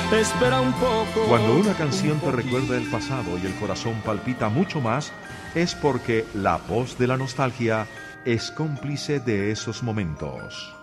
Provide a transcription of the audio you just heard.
espera un poco. Cuando una canción te recuerda el pasado y el corazón palpita mucho más, es porque la voz de la nostalgia es cómplice de esos momentos.